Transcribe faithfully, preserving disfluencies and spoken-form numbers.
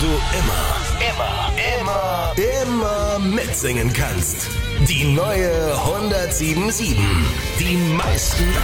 immer, immer, immer, immer mitsingen kannst. Die neue hundertsieben Komma sieben. Die meisten